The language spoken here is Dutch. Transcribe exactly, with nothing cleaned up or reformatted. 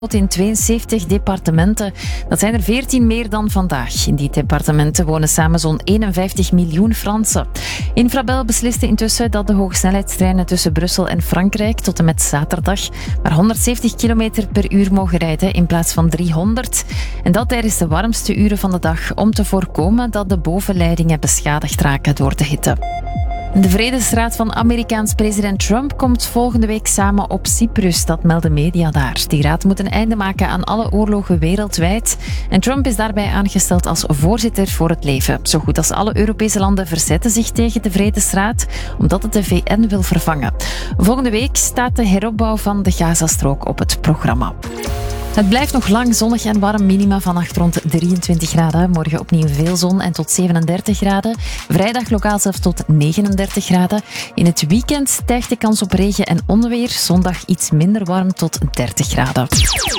in tweeënzeventig departementen. Dat zijn er veertien meer dan vandaag. In die departementen wonen samen zo'n eenenvijftig miljoen Fransen. Infrabel besliste intussen dat de hogesnelheidstreinen tussen Brussel en Frankrijk tot en met zaterdag maar honderdzeventig kilometer per uur mogen rijden in plaats van driehonderd. En dat tijdens de warmste uren van de dag om te voorkomen dat de bovenleidingen beschadigd raken door de hitte. De Vredesraad van Amerikaans president Trump komt volgende week samen op Cyprus, dat melden media daar. Die raad moet een einde maken aan alle oorlogen wereldwijd. En Trump is daarbij aangesteld als voorzitter voor het leven. Zo goed als alle Europese landen verzetten zich tegen de Vredesraad, omdat het de V N wil vervangen. Volgende week staat de heropbouw van de Gazastrook op het programma. Het blijft nog lang zonnig en warm, minima vannacht rond drieëntwintig graden. Morgen opnieuw veel zon en tot zevenendertig graden. Vrijdag lokaal zelfs tot negenendertig graden. In het weekend stijgt de kans op regen en onweer. Zondag iets minder warm tot dertig graden.